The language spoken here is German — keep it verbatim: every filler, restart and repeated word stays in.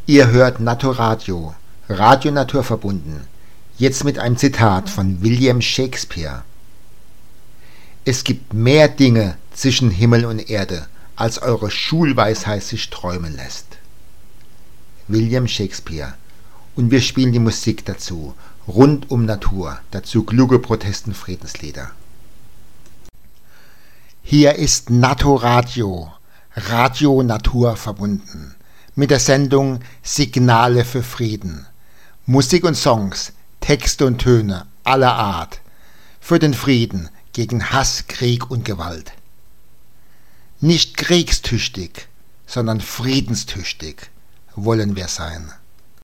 Ihr hört Naturadio, Radio Naturverbunden, jetzt mit einem Zitat von William Shakespeare. Es gibt mehr Dinge zwischen Himmel und Erde, als eure Schulweisheit sich träumen lässt. William Shakespeare. Und wir spielen die Musik dazu, rund um Natur, dazu kluge Protesten, Friedenslieder. Hier ist Naturadio, Radio Natur verbunden, mit der Sendung Signale für Frieden. Musik und Songs, Texte und Töne aller Art, für den Frieden gegen Hass, Krieg und Gewalt. Nicht kriegstüchtig, sondern friedenstüchtig wollen wir sein.